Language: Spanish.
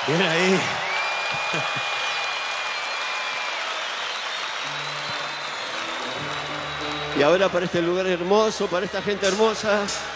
Bien ahí. Y ahora para este lugar hermoso, para esta gente hermosa,